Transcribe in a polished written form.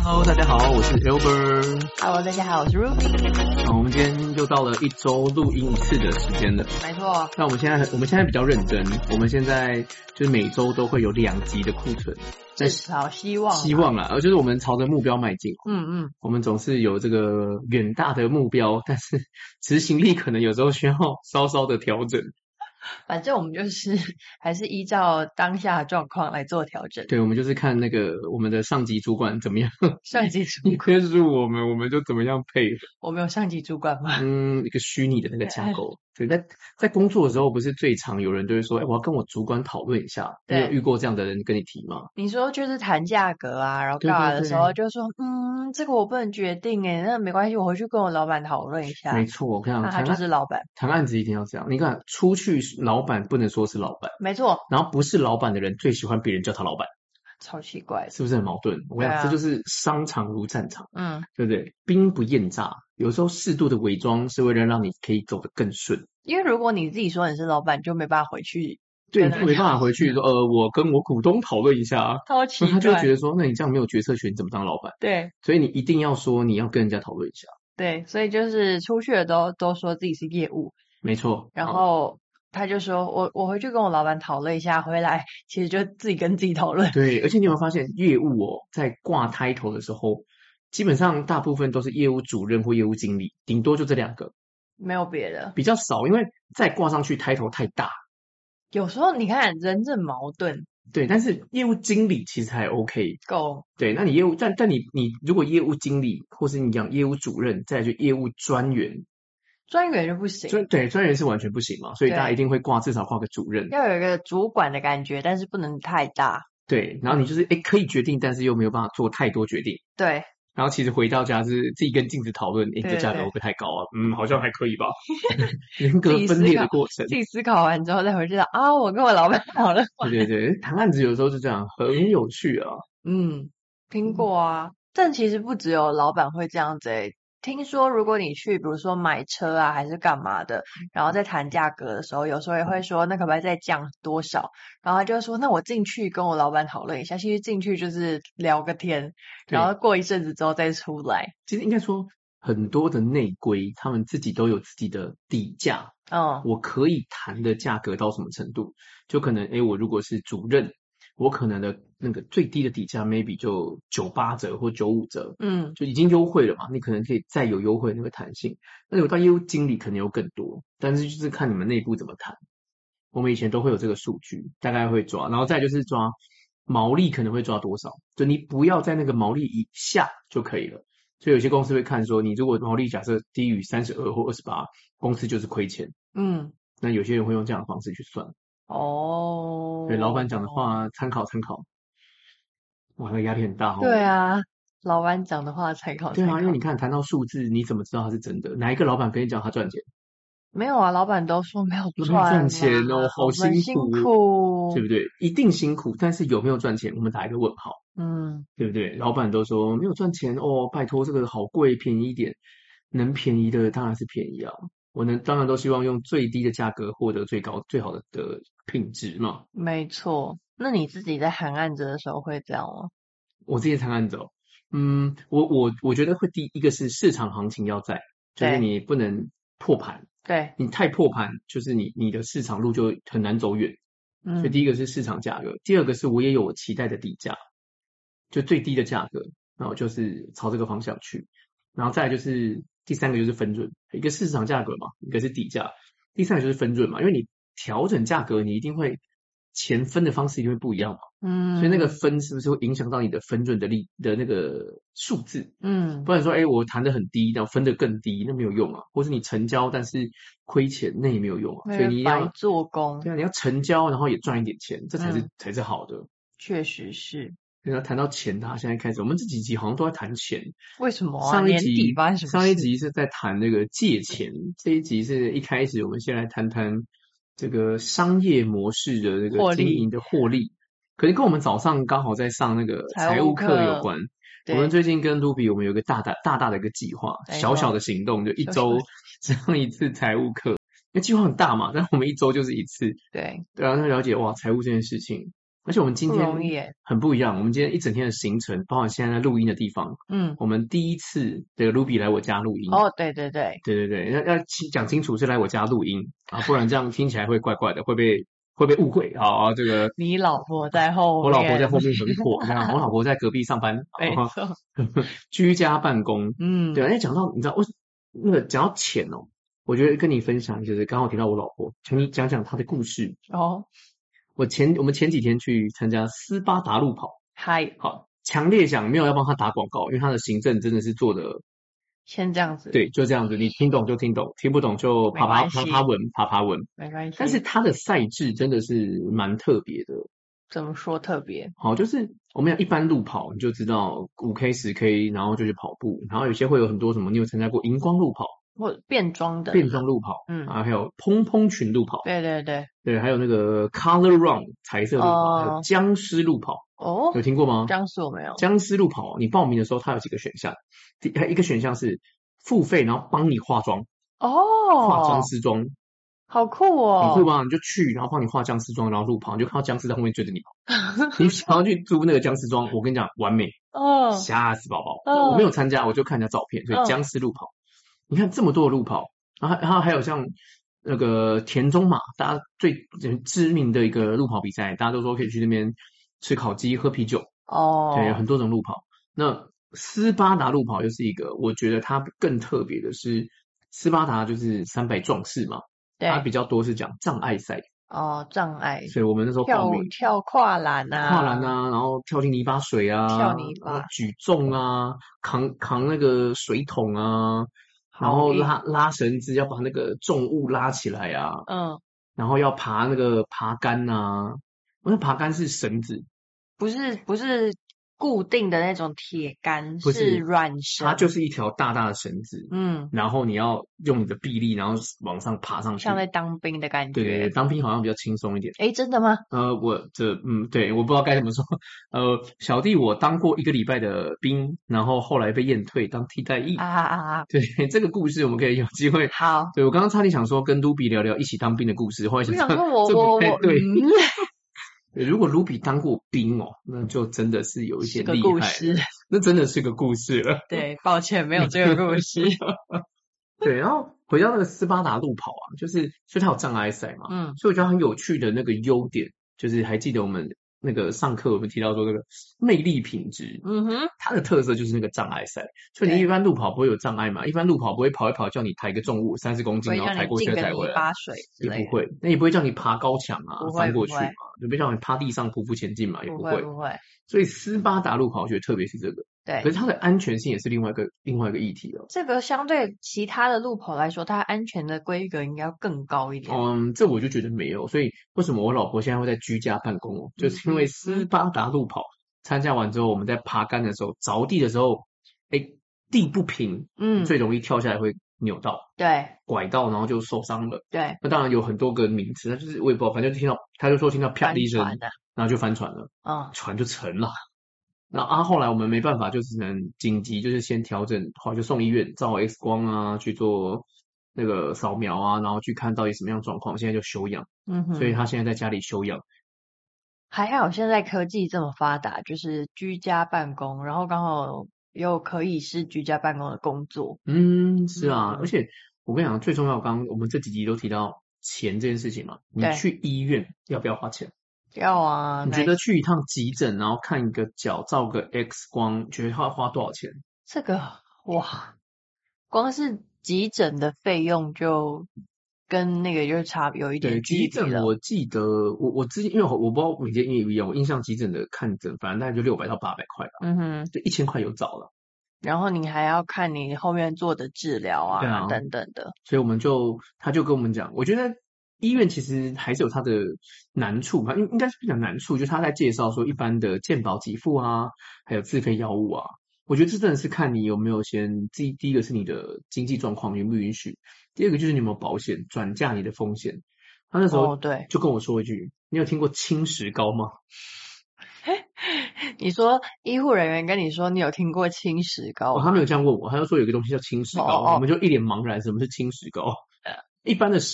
Hello， 大家好，我是 Albert。 Hello， 大家好，我是 Ruby。 我们今天又到了一周录音一次的时间了。 没错。 那我们现在比较认真，我们现在就是每周都会有2集的库存， 至少希望啦，就是我们朝着目标迈进。我们总是有这个远大的目标，但是执行力可能有时候需要稍稍的调整。 反正我们就是还是依照当下的状况来做调整。 对，我们就是看那个我们的上级主管怎么样， 上级主管约束我们就怎么样配合。 我们有上级主管吗？ 一个虚拟的那个架构。对，在工作的时候，不是最常有人就会说，我要跟我主管讨论一下。你有遇过这样的人跟你提吗？ 你说就是谈价格啊，然后干嘛的时候就说，这个我不能决定那没关系，我回去跟我老板讨论一下。 没错，我跟你讲， 他就是老板， 谈案子一定要这样。你看，出去老板不能说是老板， 没错。 然后不是老板的人最喜欢别人叫他老板， 超奇怪， 是不是很矛盾？我跟你讲，这就是商场如战场，对不对？兵不厌诈，有时候适度的伪装是为了让你可以走得更顺。 因为如果你自己说你是老板，就没办法回去。 对，他没办法回去说，我跟我股东讨论一下， 超奇怪， 他就会觉得说，那你这样没有决策权，你怎么当老板？对，所以你一定要说你要跟人家讨论一下。 对，所以就是出去的都说自己是业务， 没错。 然后他就说我回去跟我老板讨论一下，回来其实就自己跟自己讨论。 对，而且你有没有发现，业务在挂title的时候，基本上大部分都是业务主任或业务经理，顶多就这2个， 没有别的， 比较少，因为再挂上去title太大。 有时候你看人这矛盾。 对，但是业务经理其实还 OK 够。 对，那你业务但你如果业务经理或是你讲业务主任，再来就业务专员就不行。 对，专员是完全不行嘛，所以大家一定会至少挂个主任， 要有一个主管的感觉，但是不能太大。 对，然后你就是可以决定，但是又没有办法做太多决定。 对。 然后其实回到家是自己跟镜子讨论，这价格会不会太高啊？好像还可以吧。人格分裂的过程， 自己思考完之后再回去我跟我老板讨论。 对，谈案子有时候是这样，很有趣啊。 听过啊，但其实不只有老板会这样子听说如果你去比如说买车啊还是干嘛的，然后在谈价格的时候，有时候也会说那可不可以再降多少，然后他就说那我进去跟我老板讨论一下，其实进去就是聊个天，然后过一阵子之后再出来。 其实应该说很多的内规他们自己都有自己的底价，我可以谈的价格到什么程度，就可能我如果是主任，我可能的那个最低的底价 maybe 就98折或95折，就已经优惠了嘛，你可能可以再有优惠的那个弹性。那有到业务经理可能有更多，但是就是看你们内部怎么谈。我们以前都会有这个数据，大概会抓，然后再就是抓毛利可能会抓多少，就你不要在那个毛利以下就可以了。所以有些公司会看说，你如果毛利假设低于32或28，公司就是亏钱。那有些人会用这样的方式去算。对，老板讲的话参考。哇，那个压力很大。 对啊，老板讲的话参考。 对啊，因为你看谈到数字，你怎么知道他是真的？哪一个老板跟你讲他赚钱？ 没有啊，老板都说没有赚钱好辛苦， 对不对？一定辛苦，但是有没有赚钱，我们打一个问号。对不对？老板都说没有赚钱拜托这个好贵，便宜一点，能便宜的当然是便宜啊。当然都希望用最低的价格获得最好的品质嘛。 没错。那你自己在谈案子的时候会这样吗？ 我自己谈案子我觉得会第一个是市场行情要在，就是你不能破盘。对，你太破盘，就是你的市场路就很难走远。所以第一个是市场价格，第二个是我也有我期待的底价，就最低的价格，然后就是朝这个方向去，然后再来就是第三个就是分润，一个市场价格嘛，一个是底价，第三个就是分润嘛，因为你调整价格，你一定会钱分的方式一定会不一样嘛。所以那个分是不是会影响到你的分润的那个数字？不然说我谈的很低，然后分的更低，那没有用啊。或是你成交但是亏钱，那也没有用啊。所以你要白做工。 对啊，你要成交，然后也赚一点钱，这才是好的。 确实是。 然后谈到钱，现在开始，我们这几集好像都在谈钱。 为什么上一集是在谈那个借钱，这一集是一开始我们先来谈谈这个商业模式的这个经营的获利。可能跟我们早上刚好在上那个财务课有关。我们最近跟 Ruby 我们有一个大大的一个计划，小小的行动，就一周上一次财务课。因为计划很大嘛，但我们一周就是一次。对啊，那了解哇，财务这件事情而且我们今天很不一样，我们今天一整天的行程，包括现在在录音的地方，我们第一次这个 Ruby 来我家录音。 哦，对对对， 要讲清楚是来我家录音啊，不然这样听起来会怪怪的，会被误会啊。这个你老婆在后面， 我老婆在后面很火，这样我老婆在隔壁上班， 没错， 居家办公。对啊，讲到你知道那个讲到钱哦，我觉得跟你分享就是刚好提到我老婆，请你讲讲她的故事哦。我们前几天去参加斯巴达路跑，好，强烈讲没有要帮他打广告，因为他的行政真的是做的， 先这样子， 对，就这样子，你听懂就听懂，听不懂就爬文， 没关系。 但是他的赛制真的是蛮特别的。 怎么说特别？ 好，就是我们一般路跑，你就知道5K、10K，然后就去跑步，然后有些会有很多什么，你有参加过荧光路跑？ 或变装路跑，还有蓬蓬裙路跑， 对， 还有那个 Color Run 彩色路跑，还有僵尸路跑，有听过吗？ 僵尸我没有。 僵尸路跑，你报名的时候它有几个选项，一个选项是付费，然后帮你化妆，化僵尸妆， 好酷哦， 很酷吧？你就去，然后帮你化僵尸妆，然后路跑，你就看到僵尸在后面追着你跑，你想要去租那个僵尸妆，我跟你讲，完美，吓死宝宝。我没有参加，我就看人家照片，所以僵尸路跑。你看这么多的路跑，然后还有像那个田中马，大家最知名的一个路跑比赛，大家都说可以去那边吃烤鸡、喝啤酒。对，有很多种路跑。那斯巴达路跑又是一个，我觉得它更特别的是，斯巴达就是300壮士嘛，它比较多是讲障碍赛。 障碍。 所以我们那时候报名跳跨栏啊， 然后跳进泥巴水啊， 跳泥巴， 举重啊，扛那个水桶啊。然后拉绳子，要把那个重物拉起来啊，然后要爬那个爬杆啊，那爬杆是绳子， 不是固定的那种铁杆，是软绳， 它就是一条大大的绳子，然后你要用你的臂力，然后往上爬上去， 像在当兵的感觉。 对，当兵好像比较轻松一点。 真的吗？ 对，我不知道该怎么说。小弟我当过1个礼拜的兵，然后后来被验退当替代役。对，这个故事我们可以有机会。 好， 对我刚刚差点想说跟卢比聊聊一起当兵的故事，后来想说我对。如果卢比当过兵哦，那就真的是有一些厉害，那真的是个故事了。 对，抱歉，没有这个故事。 对，然后回到那个斯巴达路跑啊，所以它有障碍赛嘛，所以我觉得很有趣的那个优点，就是还记得我们那个上课我们提到说那个魅力品质，它的特色就是那个障碍赛，所以你一般路跑不会有障碍嘛，一般路跑不会跑一跑叫你抬个重物30公斤然后抬过去再抬回来，也不会，那也不会叫你爬高墙啊翻过去嘛，也不会叫你趴地上匍匐前进嘛，也不会，所以斯巴达路跑我觉得特别是这个。 对， 可是它的安全性也是另外一个议题了。 这个相对其他的路跑来说，它安全的规格应该要更高一点。 这我就觉得没有。所以为什么我老婆现在会在居家办公哦？就是因为斯巴达路跑参加完之后，我们在爬杆的时候着地的时候，地不平，最容易跳下来会扭到， 对， 拐到然后就受伤了。 对， 那当然有很多个名词，那就是我也不知道，反正就听到啪的一声，然后就翻船了，船就沉了。那后来我们没办法，就只能紧急，就是先调整，后来就送医院照 X 光啊，去做那个扫描啊，然后去看到底什么样状况，现在就休养。所以他现在在家里休养。 还好现在科技这么发达，就是居家办公，然后刚好又可以是居家办公的工作。 是啊，而且我跟你讲，最重要，刚刚我们这几集都提到钱这件事情嘛，你去医院要不要花钱？ 要啊。 你觉得去一趟急诊，然后看一个脚，照个 X 光，觉得要花多少钱？ 这个哇，光是急诊的费用就跟那个就有一点距离了。 急诊我记得我之前因为我不知道每间医院不一样，我印象急诊的看诊反正大概就600到800块吧，就1000块有找了。 然后你还要看你后面做的治疗啊等等的， 所以他就跟我们讲，我觉得医院其实还是有它的难处吧，应该是比较难处，就是他在介绍说一般的健保给付啊，还有自费药物啊，我觉得这真的是看你有没有第一个是你的经济状况允不允许，第二个就是你有没有保险转嫁你的风险。他那时候就跟我说一句，你有听过轻石膏吗？ 你说医护人员跟你说你有听过轻石膏吗？ 他没有这样问我，他就说有个东西叫轻石膏，我们就一脸茫然，什么是轻石膏？一般的